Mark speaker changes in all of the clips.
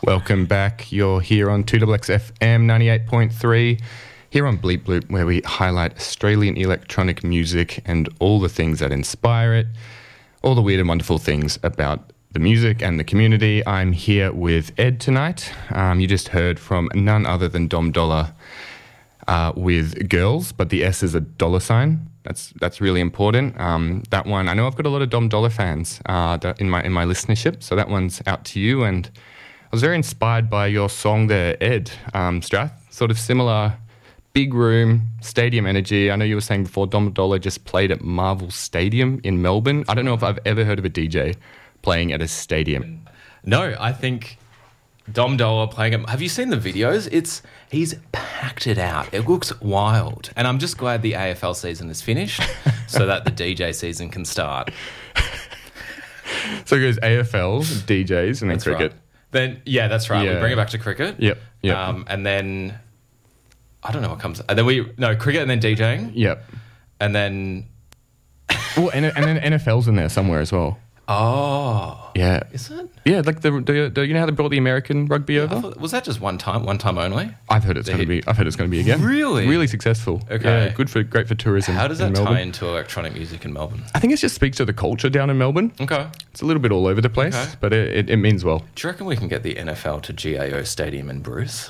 Speaker 1: Welcome back. You're here on 2XXFM 98.3, here on Bleep Bloop, where we highlight Australian electronic music and all the things that inspire it, all the weird and wonderful things about the music and the community. I'm here with Ed tonight. You just heard from none other than Dom Dollar with Girls, but the S is a dollar sign. That's really important. That one, I know I've got a lot of Dom Dollar fans in my listenership, so that one's out to you. And I was very inspired by your song there, Ed, Strath. Sort of similar, big room, stadium energy. I know you were saying before Dom Dollar just played at Marvel Stadium in Melbourne. I don't know if I've ever heard of a DJ playing at a stadium.
Speaker 2: No, I think Dom Dollar playing it. Have you seen the videos? He's packed it out. It looks wild. And I'm just glad the AFL season is finished so that the DJ season can start.
Speaker 1: So it goes AFL, DJs, and then
Speaker 2: That's
Speaker 1: cricket.
Speaker 2: Right. Then that's right.
Speaker 1: Yeah.
Speaker 2: We bring it back to cricket.
Speaker 1: Yep.
Speaker 2: And then I don't know what comes. And then cricket and then DJing.
Speaker 1: Yep.
Speaker 2: And then
Speaker 1: and then NFL's in there somewhere as well.
Speaker 2: Oh.
Speaker 1: Yeah.
Speaker 2: Is it?
Speaker 1: Yeah, like you know how they brought the American rugby over?
Speaker 2: Was that just one time only?
Speaker 1: I've heard it's going to be again.
Speaker 2: Really?
Speaker 1: Really successful.
Speaker 2: Okay.
Speaker 1: Yeah, great for tourism.
Speaker 2: How does
Speaker 1: in
Speaker 2: that
Speaker 1: Melbourne.
Speaker 2: tie into electronic music in Melbourne?
Speaker 1: I think it just speaks to the culture down in Melbourne.
Speaker 2: Okay.
Speaker 1: It's a little bit all over the place,
Speaker 2: Okay.
Speaker 1: but it means well.
Speaker 2: Do you reckon we can get the NFL to GAO Stadium in Bruce?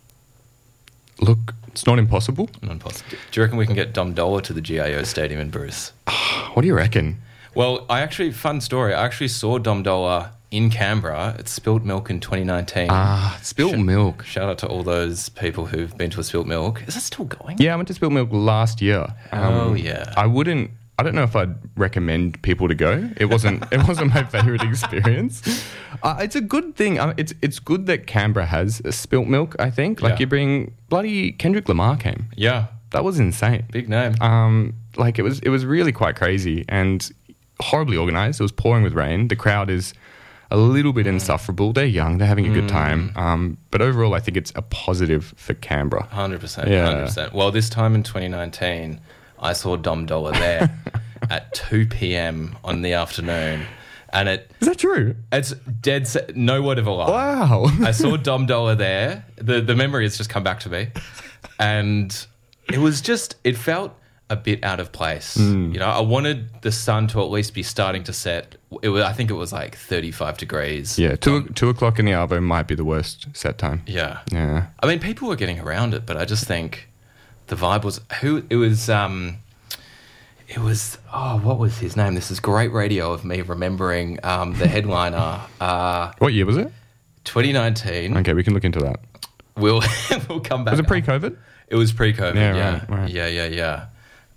Speaker 1: Look, it's not impossible.
Speaker 2: Non-possible. Do you reckon we can get Dom Dollar to the GAO Stadium in Bruce?
Speaker 1: What do you reckon?
Speaker 2: Well, fun story. I actually saw Dom Dollar in Canberra at Spilt Milk in 2019.
Speaker 1: Spilt Milk.
Speaker 2: Shout out to all those people who've been to a Spilt Milk. Is that still going?
Speaker 1: Yeah, I went to Spilt Milk last year.
Speaker 2: Oh, yeah.
Speaker 1: I don't know if I'd recommend people to go. It wasn't my favourite experience. It's a good thing. It's good that Canberra has a Spilt Milk, I think. Like you bring bloody Kendrick Lamar came.
Speaker 2: Yeah.
Speaker 1: That was insane.
Speaker 2: Big name.
Speaker 1: It was really quite crazy and horribly organised. It was pouring with rain. The crowd is a little bit insufferable. They're young. They're having a good time. But overall, I think it's a positive for Canberra.
Speaker 2: 100%.
Speaker 1: Yeah.
Speaker 2: 100%. Well, this time in 2019, I saw Dom Dollar there at 2 p.m. on the afternoon. And
Speaker 1: Is that true?
Speaker 2: it's dead set, no word of a lie.
Speaker 1: Wow.
Speaker 2: I saw Dom Dollar there. The memory has just come back to me. And it felt a bit out of place. You know, I wanted the sun to at least be starting to set. I think it was like 35 degrees.
Speaker 1: Yeah, 2 o'clock in the Arvo might be the worst set time.
Speaker 2: Yeah.
Speaker 1: Yeah.
Speaker 2: I mean, people were getting around it, but I just think the vibe was what was his name? This is great radio of me remembering the headliner.
Speaker 1: What year was it?
Speaker 2: 2019.
Speaker 1: Okay, we can look into that.
Speaker 2: We'll come back.
Speaker 1: Was it pre-COVID?
Speaker 2: It was pre-COVID.
Speaker 1: Yeah, right.
Speaker 2: Yeah.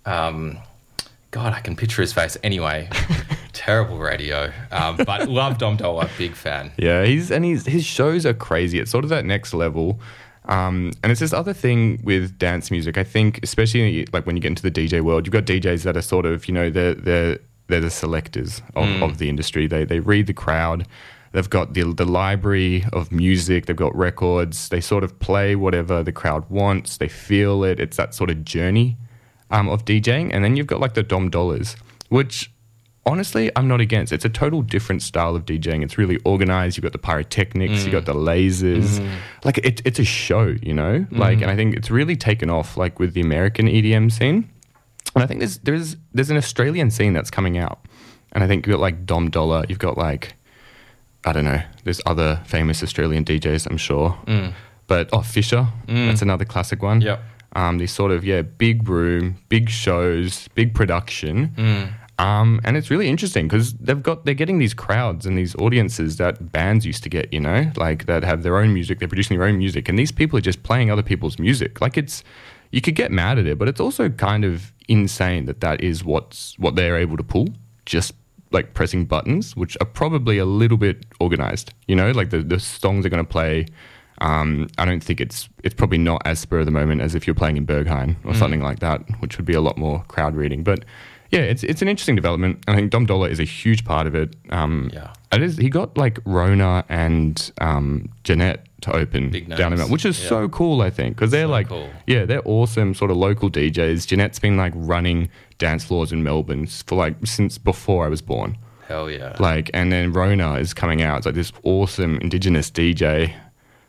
Speaker 2: God, I can picture his face. Anyway, terrible radio. But love Dom Dollar, big fan.
Speaker 1: Yeah, his shows are crazy. It's sort of that next level. And it's this other thing with dance music. I think, especially like when you get into the DJ world, you've got DJs that are sort of, you know, they're the selectors of the industry. They read the crowd. They've got the library of music. They've got records. They sort of play whatever the crowd wants. They feel it. It's that sort of journey of DJing. And then you've got like the Dom Dollars, which honestly I'm not against. It's a total different style of DJing. It's really organized. You've got the pyrotechnics. You've got the lasers. Like it's a show, you know? Like, and I think it's really taken off like with the American EDM scene. And I think there's an Australian scene that's coming out. And I think you've got like Dom Dollar. You've got like, I don't know, there's other famous Australian DJs, I'm sure. But, Fisher, that's another classic one.
Speaker 2: Yep.
Speaker 1: These sort of, big room, big shows, big production. And it's really interesting because they're getting these crowds and these audiences that bands used to get, you know, like that have their own music, they're producing their own music. And these people are just playing other people's music. Like you could get mad at it, but it's also kind of insane that is what they're able to pull, just like pressing buttons, which are probably a little bit organized, you know, like the songs they're going to play. I don't think it's probably not as spur of the moment as if you're playing in Berghain or something like that, which would be a lot more crowd reading. But yeah, it's an interesting development. I think Dom Dollar is a huge part of it. It is. He got like Rona and Jeanette to open down in Melbourne, which is so cool. I think because they're cool. They're awesome sort of local DJs. Jeanette's been like running dance floors in Melbourne for like since before I was born.
Speaker 2: Hell yeah!
Speaker 1: Like, and then Rona is coming out. It's like this awesome Indigenous DJ.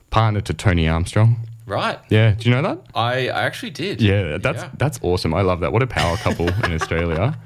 Speaker 1: partner to Tony Armstrong.
Speaker 2: Right.
Speaker 1: Yeah, do you know that?
Speaker 2: I actually did.
Speaker 1: Yeah, that's awesome. I love that. What a power couple in Australia.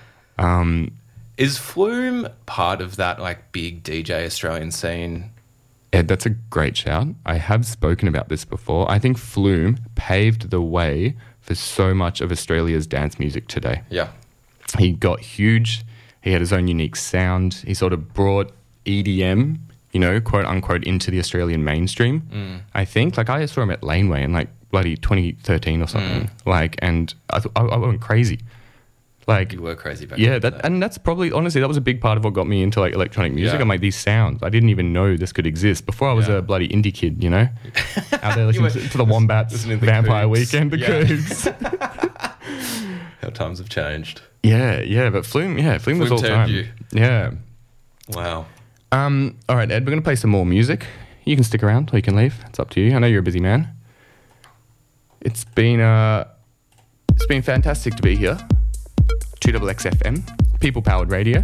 Speaker 2: Is Flume part of that like big DJ Australian scene?
Speaker 1: Ed, that's a great shout. I have spoken about this before. I think Flume paved the way for so much of Australia's dance music today.
Speaker 2: Yeah.
Speaker 1: He got huge. He had his own unique sound. He sort of brought EDM, you know, quote unquote, into the Australian mainstream. I think, like, I saw him at Laneway in like bloody 2013 or something. Like, and I went crazy. Like,
Speaker 2: You were crazy back
Speaker 1: yeah,
Speaker 2: then.
Speaker 1: and that's probably, honestly, that was a big part of what got me into like electronic music.
Speaker 2: Yeah.
Speaker 1: I'm like, these sounds, I didn't even know this could exist before I was a bloody indie kid, you know, out there listening to the Wombats,
Speaker 2: listening to the
Speaker 1: Vampire
Speaker 2: Cougs.
Speaker 1: Weekend, the
Speaker 2: Yeah.
Speaker 1: Cougs.
Speaker 2: How times have changed.
Speaker 1: Yeah, but Flume was all
Speaker 2: turned
Speaker 1: time.
Speaker 2: you.
Speaker 1: Yeah.
Speaker 2: Wow.
Speaker 1: All right, Ed, we're going to play some more music. You can stick around or you can leave. It's up to you. I know you're a busy man. It's been fantastic to be here. 2XXFM, people-powered radio.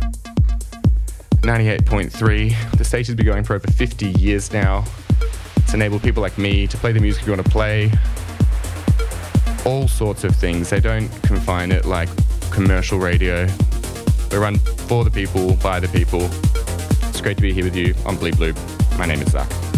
Speaker 1: 98.3. The station's been going for over 50 years now. It's enabled people like me to play the music you want to play. All sorts of things. They don't confine it like commercial radio. We run for the people, by the people. It's great to be here with you on Bleep Loop. My name is Zach.